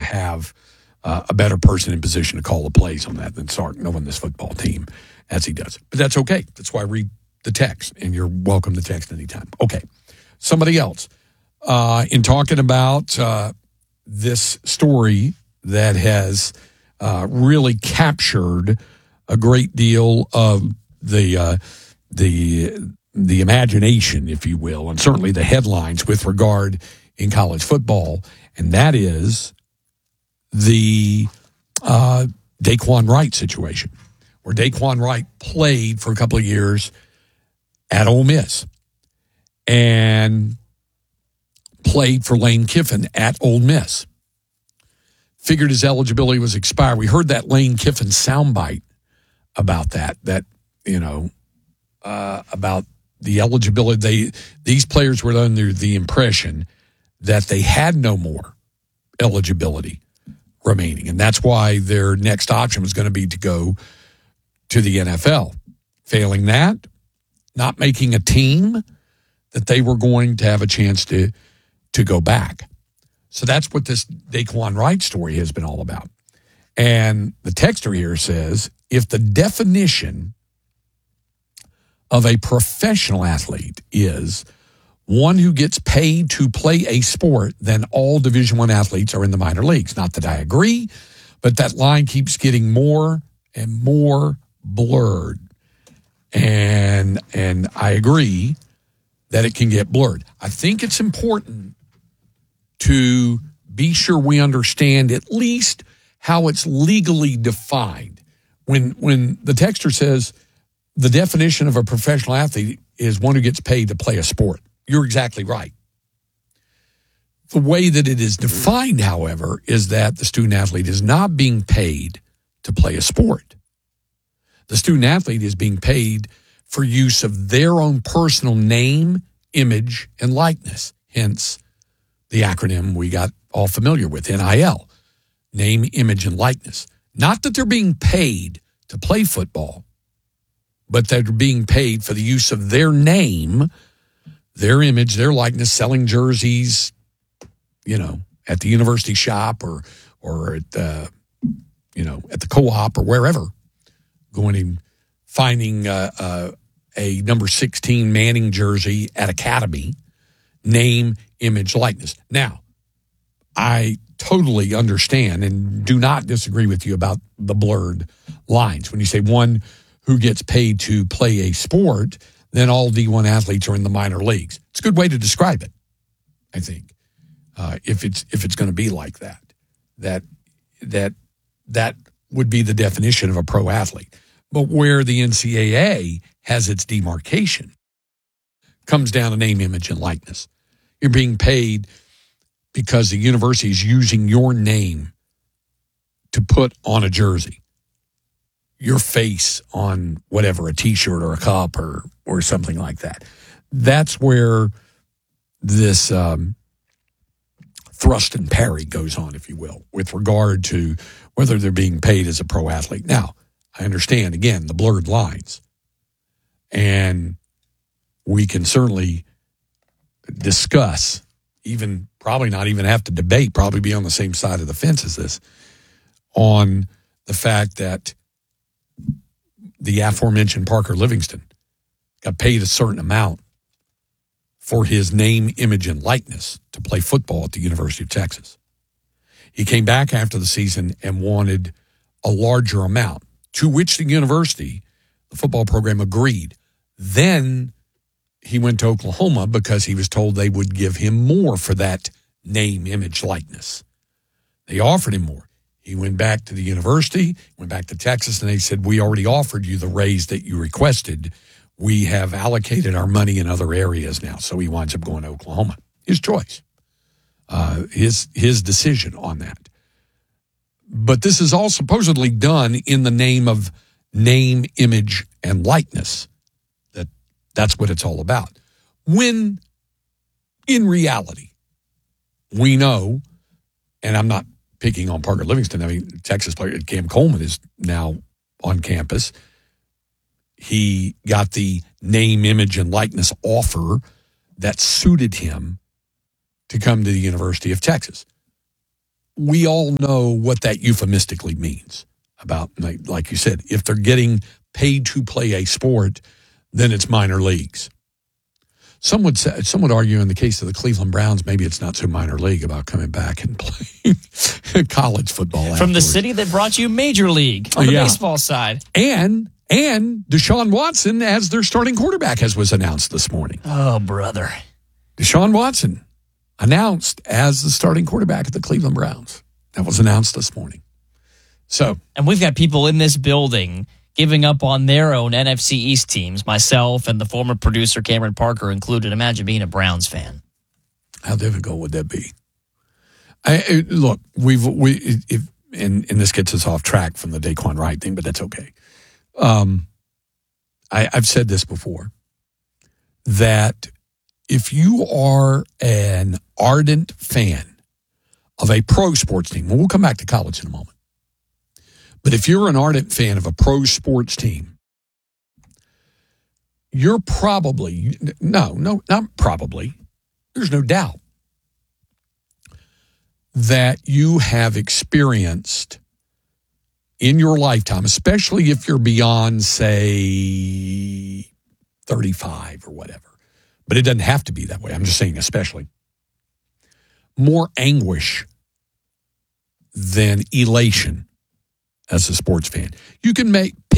have a better person in position to call the plays on that than Sark, knowing this football team as he does. But that's okay. That's why I read the text, and you're welcome to text anytime. Okay. Somebody else. In talking about this story that has really captured a great deal of the imagination, if you will, and certainly the headlines with regard in college football, and that is the Daquan Wright situation, where Daquan Wright played for a couple of years at Ole Miss and played for Lane Kiffin at Ole Miss. Figured his eligibility was expired. We heard that Lane Kiffin soundbite about that, about the eligibility. These players were under the impression that they had no more eligibility remaining, and that's why their next option was going to be to go to the NFL. Failing that, not making a team, that they were going to have a chance to go back. So that's what this Daquan Wright story has been all about. And the texter here says, if the definition of a professional athlete is one who gets paid to play a sport, then all Division I athletes are in the minor leagues. Not that I agree, but that line keeps getting more and more blurred. And I agree that it can get blurred. I think it's important to be sure we understand at least how it's legally defined. When the texter says the definition of a professional athlete is one who gets paid to play a sport, you're exactly right. The way that it is defined, however, is that the student athlete is not being paid to play a sport. The student athlete is being paid for use of their own personal name, image, and likeness. Hence, the acronym we got all familiar with, NIL, name, image, and likeness. Not that they're being paid to play football, but they're being paid for the use of their name, their image, their likeness, selling jerseys, at the university shop or at the, at the co-op or wherever, going and finding a number 16 Manning jersey at Academy, name, image, likeness. Now, I totally understand and do not disagree with you about the blurred lines. When you say one who gets paid to play a sport, then all D1 athletes are in the minor leagues. It's a good way to describe it, I think. If it's going to be like that would be the definition of a pro athlete. But where the NCAA has its demarcation comes down to name, image, and likeness. You're being paid because the university is using your name to put on a jersey, your face on whatever, a T-shirt or a cup or something like that. That's where this thrust and parry goes on, if you will, with regard to whether they're being paid as a pro athlete. Now, I understand, again, the blurred lines. And we can certainly discuss, even probably not even have to debate, probably be on the same side of the fence as this, on the fact that the aforementioned Parker Livingston got paid a certain amount for his name, image, and likeness to play football at the University of Texas. He came back after the season and wanted a larger amount, to which the university, the football program, agreed. Then he went to Oklahoma because he was told they would give him more for that name, image, likeness. They offered him more. He went back to the university, went back to Texas, and they said, we already offered you the raise that you requested. We have allocated our money in other areas now. So he winds up going to Oklahoma. His choice, his decision on that. But this is all supposedly done in the name of name, image, and likeness. That's what it's all about. When, in reality, we know, and I'm not picking on Parker Livingston. I mean, Texas player Cam Coleman is now on campus. He got the name, image, and likeness offer that suited him to come to the University of Texas. we all know what that euphemistically means about, like you said, if they're getting paid to play a sport, then it's minor leagues. Some would argue in the case of the Cleveland Browns, maybe it's not so minor league about coming back and playing college football from afterwards. the city that brought you Major League on the baseball side. And Deshaun Watson as their starting quarterback, as was announced this morning. Oh, brother. Deshaun Watson announced as the starting quarterback of the Cleveland Browns. That was announced this morning. And we've got people in this building giving up on their own NFC East teams, myself and the former producer Cameron Parker included. Imagine being a Browns fan. How difficult would that be? Look, and this gets us off track from the Daquan Wright thing, but that's okay. I've said this before, that if you are an ardent fan of a pro sports team, we'll come back to college in a moment, but if you're an ardent fan of a pro sports team, you're probably, not probably, there's no doubt that you have experienced in your lifetime, especially if you're beyond, say, 35 or whatever, but it doesn't have to be that way. I'm just saying especially, more anguish than elation as a sports fan. You can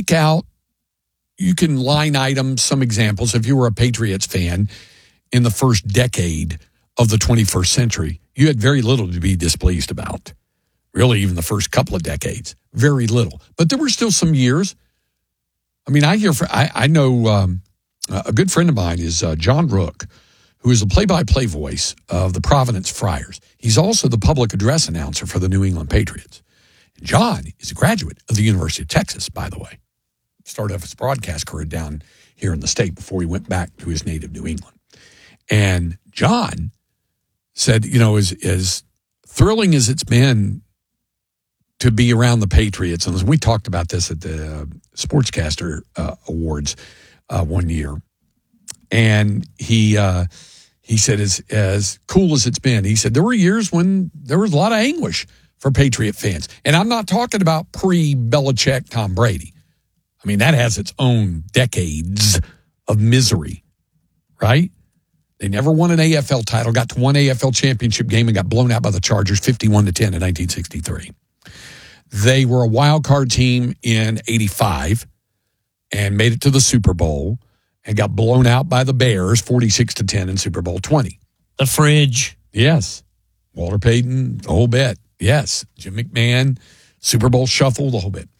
you can line item some examples. If you were a Patriots fan in the first decade of the 21st century, you had very little to be displeased about. Really, even the first couple of decades, very little. But there were still some years. I mean, I know a good friend of mine is John Rook, who is the play-by-play voice of the Providence Friars. He's also the public address announcer for the New England Patriots. And John is a graduate of the University of Texas, by the way. Started off his broadcast career down here in the state before he went back to his native New England. And John said, as thrilling as it's been to be around the Patriots, and we talked about this at the Sportscaster Awards one year, and he said, as cool as it's been, he said, there were years when there was a lot of anguish for Patriot fans. And I'm not talking about pre-Belichick Tom Brady. I mean, that has its own decades of misery, right? They never won an AFL title, got to one AFL championship game and got blown out by the Chargers 51-10 in 1963. They were a wild card team in 85 and made it to the Super Bowl and got blown out by the Bears 46-10 in Super Bowl 20. The fridge. Yes. Walter Payton, the whole bit. Yes. Jim McMahon, Super Bowl shuffle, the whole bit.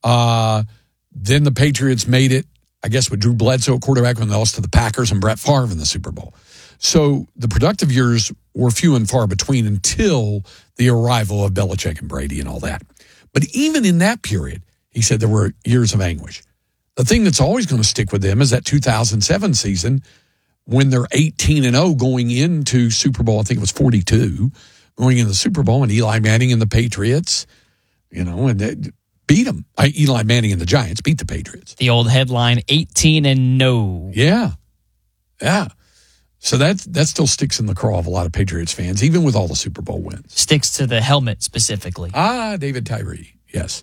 Then the Patriots made it, I guess, with Drew Bledsoe at quarterback when they lost to the Packers and Brett Favre in the Super Bowl. So the productive years were few and far between until the arrival of Belichick and Brady and all that. But even in that period, he said there were years of anguish. The thing that's always going to stick with them is that 2007 season when they're 18-0 going into Super Bowl, I think it was 42, going into the Super Bowl, and Eli Manning and the Patriots, and they beat them. Eli Manning and the Giants beat the Patriots. The old headline, 18-0. Yeah. Yeah. So that still sticks in the craw of a lot of Patriots fans, even with all the Super Bowl wins. Sticks to the helmet specifically. David Tyree, yes.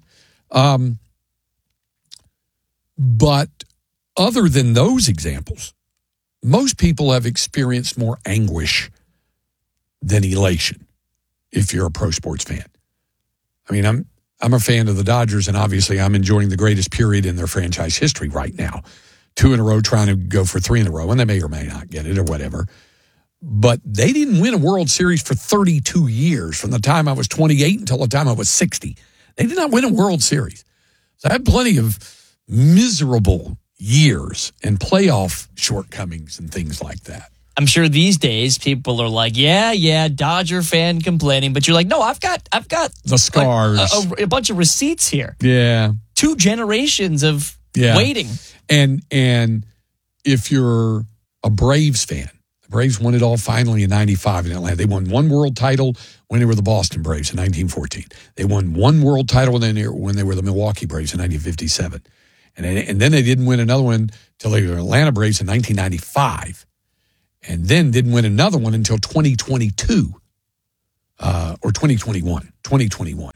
But other than those examples, most people have experienced more anguish than elation if you're a pro sports fan. I mean, I'm a fan of the Dodgers, and obviously I'm enjoying the greatest period in their franchise history right now. 2 in a row, trying to go for 3 in a row, and they may or may not get it or whatever. But they didn't win a World Series for 32 years, from the time I was 28 until the time I was 60. They did not win a World Series. So I had plenty of miserable years and playoff shortcomings and things like that. I'm sure these days people are like, yeah, Dodger fan complaining, but you're like, no, I've got the scars, a bunch of receipts here. Yeah, 2 generations of waiting. And if you're a Braves fan, the Braves won it all finally in 95 in Atlanta. They won 1 world title when they were the Boston Braves in 1914. They won 1 world title when they were the Milwaukee Braves in 1957. And then they didn't win another one until they were Atlanta Braves in 1995. And then didn't win another one until 2022 or 2021.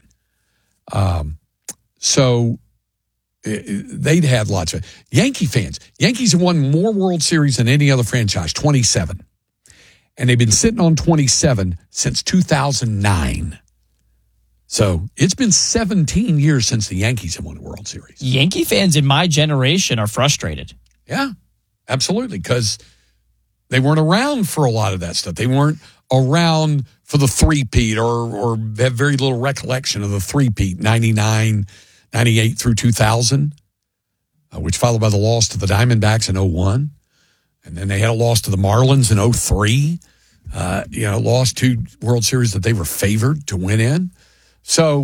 So they'd had lots of Yankee fans. Yankees have won more World Series than any other franchise, 27. And they've been sitting on 27 since 2009. So it's been 17 years since the Yankees have won a World Series. Yankee fans in my generation are frustrated. Yeah, absolutely, because they weren't around for a lot of that stuff. They weren't around for the three-peat or have very little recollection of the three-peat, 99, 98 through 2000, which followed by the loss to the Diamondbacks in 01. And then they had a loss to the Marlins in 03. Lost 2 World Series that they were favored to win in. So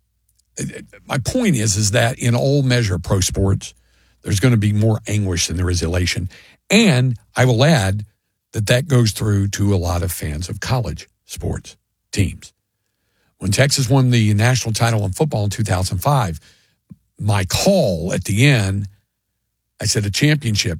my point is that in all measure of pro sports, there's going to be more anguish than there is elation. And I will add that goes through to a lot of fans of college sports teams. When Texas won the national title in football in 2005, my call at the end, I said a championship,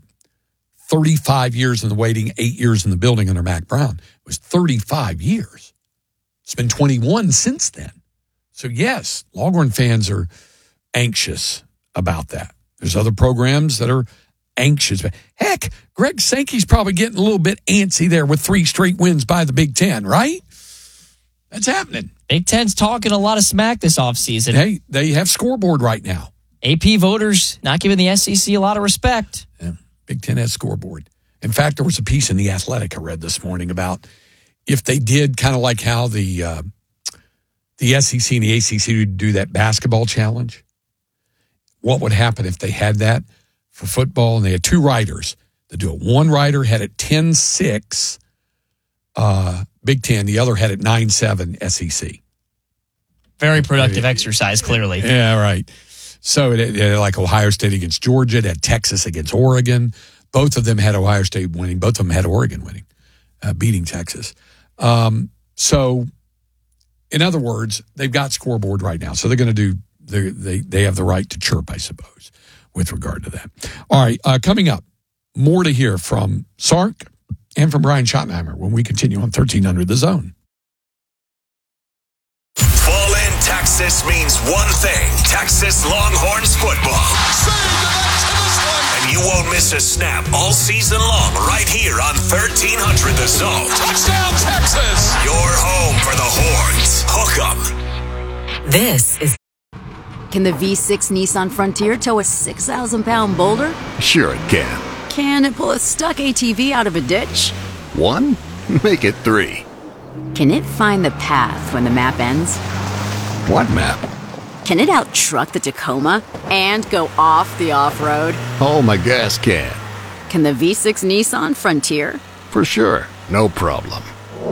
35 years in the waiting, 8 years in the building under Mack Brown. It was 35 years. It's been 21 since then. So, yes, Longhorn fans are anxious about that. There's other programs that are anxious. Heck, Greg Sankey's probably getting a little bit antsy there with 3 straight wins by the Big Ten, right? That's happening. Big Ten's talking a lot of smack this offseason. Hey, they have scoreboard right now. AP voters not giving the SEC a lot of respect. Yeah, Big Ten has scoreboard. In fact, there was a piece in The Athletic I read this morning about if they did kind of like how the SEC and the ACC would do that basketball challenge, what would happen if they had that for football and they had 2 writers that do it. One writer had it 10-6 Big Ten, the other had it 9-7 SEC. Very productive exercise, clearly. Yeah, right. So it had like Ohio State against Georgia, it had Texas against Oregon. Both of them had Ohio State winning. Both of them had Oregon winning, beating Texas. So, in other words, they've got scoreboard right now. So they're going to do, they have the right to chirp, I suppose, with regard to that. All right, coming up, more to hear from Sark and from Brian Schottenheimer when we continue on 1300 The Zone. Fall in Texas means one thing, Texas Longhorns football. And you won't miss a snap all season long right here on 1300 The Zone. Touchdown, Texas! Your home for the Horns. Hook 'em. This is... Can the V6 Nissan Frontier tow a 6,000-pound boulder? Sure it can. Can it pull a stuck ATV out of a ditch? 1? Make it 3. Can it find the path when the map ends? What map? Can it out-truck the Tacoma and go off the off-road? Oh, my gas can. Can the V6 Nissan Frontier? For sure. No problem.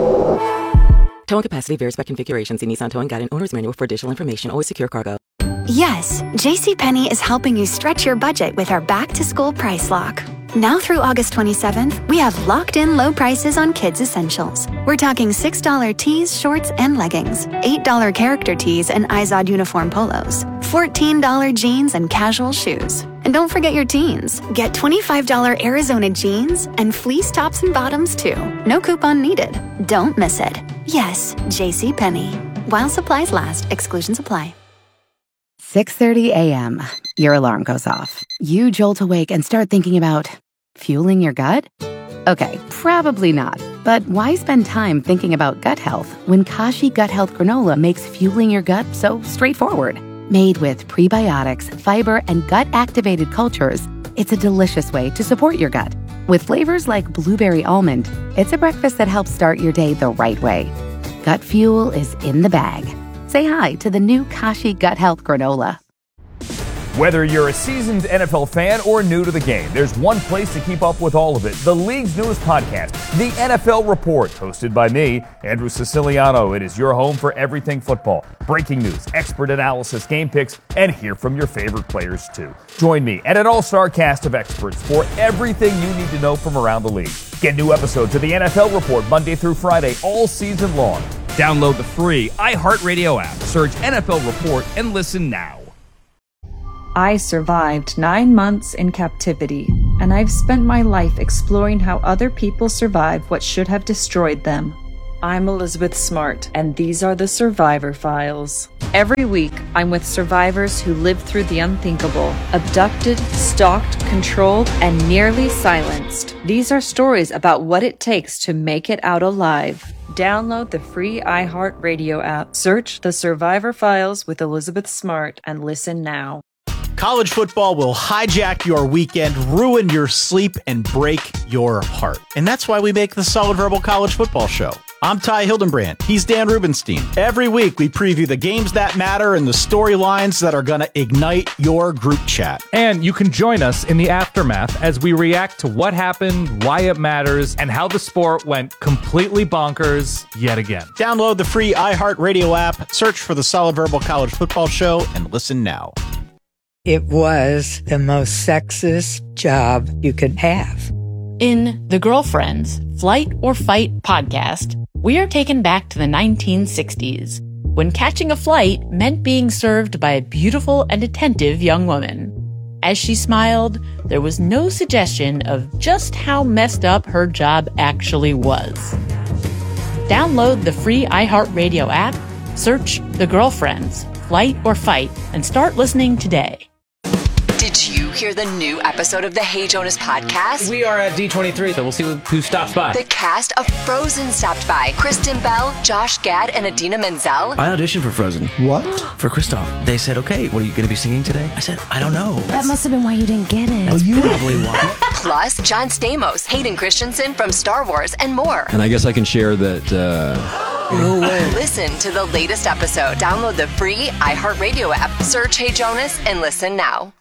Towing capacity varies by configuration. See Nissan Towing Guide and Owner's Manual for additional information. Always secure cargo. Yes, JCPenney is helping you stretch your budget with our back-to-school price lock. Now through August 27th, we have locked-in low prices on kids' essentials. We're talking $6 tees, shorts, and leggings, $8 character tees and Izod uniform polos, $14 jeans and casual shoes. And don't forget your teens. Get $25 Arizona jeans and fleece tops and bottoms, too. No coupon needed. Don't miss it. Yes, JCPenney. While supplies last, exclusions apply. 6:30 a.m. Your alarm goes off. You jolt awake and start thinking about fueling your gut? Okay, probably not. But why spend time thinking about gut health when Kashi Gut Health Granola makes fueling your gut so straightforward? Made with prebiotics, fiber, and gut-activated cultures, it's a delicious way to support your gut. With flavors like blueberry almond, it's a breakfast that helps start your day the right way. Gut fuel is in the bag. Say hi to the new Kashi Gut Health Granola. Whether you're a seasoned NFL fan or new to the game, there's one place to keep up with all of it. The league's newest podcast, The NFL Report, hosted by me, Andrew Siciliano. It is your home for everything football. Breaking news, expert analysis, game picks, and hear from your favorite players too. Join me and an all-star cast of experts for everything you need to know from around the league. Get new episodes of The NFL Report Monday through Friday all season long. Download the free iHeartRadio app. Search NFL Report and listen now. I survived 9 months in captivity, and I've spent my life exploring how other people survived what should have destroyed them. I'm Elizabeth Smart, and these are the Survivor Files. Every week, I'm with survivors who lived through the unthinkable, abducted, stalked, controlled, and nearly silenced. These are stories about what it takes to make it out alive. Download the free iHeartRadio app, search The Survivor Files with Elizabeth Smart, and listen now. College football will hijack your weekend, ruin your sleep, and break your heart. And that's why we make the Solid Verbal College Football Show. I'm Ty Hildenbrand. He's Dan Rubenstein. Every week, we preview the games that matter and the storylines that are going to ignite your group chat. And you can join us in the aftermath as we react to what happened, why it matters, and how the sport went completely bonkers yet again. Download the free iHeartRadio app, search for the Solid Verbal College Football Show, and listen now. It was the most sexist job you could have. In The Girlfriends, Flight or Fight podcast, we are taken back to the 1960s, when catching a flight meant being served by a beautiful and attentive young woman. As she smiled, there was no suggestion of just how messed up her job actually was. Download the free iHeartRadio app, search The Girlfriends, Flight or Fight, and start listening today. Did you hear the new episode of the Hey Jonas podcast? We are at D23, so we'll see who stops by. The cast of Frozen stopped by. Kristen Bell, Josh Gad, and Idina Menzel. I auditioned for Frozen. What? For Kristoff. They said, okay, what are you going to be singing today? I said, I don't know. That must have been why you didn't get it. That's probably why. Plus, John Stamos, Hayden Christensen from Star Wars, and more. And I guess I can share that... No way. Listen to the latest episode. Download the free iHeartRadio app. Search Hey Jonas and listen now.